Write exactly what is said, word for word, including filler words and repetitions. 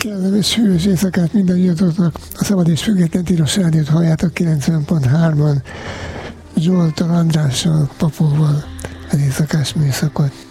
Kellemes hűvös éjszakát mindannyiatoknak. A Szabad és Független Tilos Rádiót halljátok kilencven pont hárman. Zsoltal, Andrással, Papóval az éjszakás műszakot.